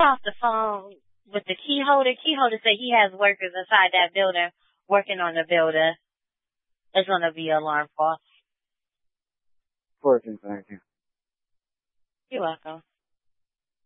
off the phone with the key holder. Key holder said he has workers inside that building working on the building. It's going to be alarm false. Working, thank you. You're welcome.